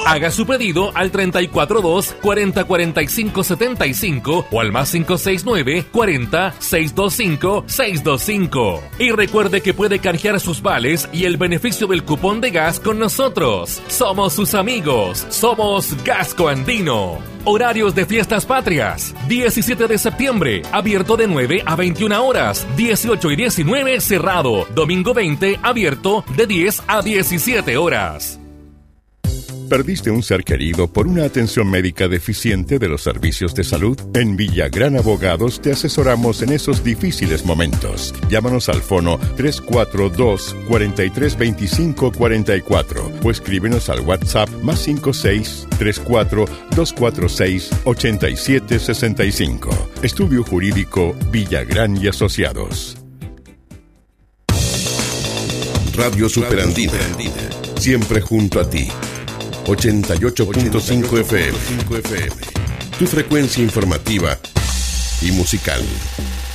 Haga su pedido al 342-4045-75 o al más 569-40-625-625. Y recuerde que puede canjear sus vales y el beneficio del cupón de gas con nosotros. Somos sus amigos. Somos Gasco Andino. Horarios de fiestas patrias. 17 de septiembre, abierto de 9 a 21 horas. 18 y 19, cerrado. Domingo 20, abierto de 10 a 17 horas. ¿Perdiste un ser querido por una atención médica deficiente de los servicios de salud? En Villagrán Abogados te asesoramos en esos difíciles momentos. Llámanos al fono 342-4325-44 o escríbenos al WhatsApp más 5634-246-8765. Estudio Jurídico Villagrán y Asociados. Radio Superandina. Siempre junto a ti. 88.5 FM. Tu frecuencia informativa y musical.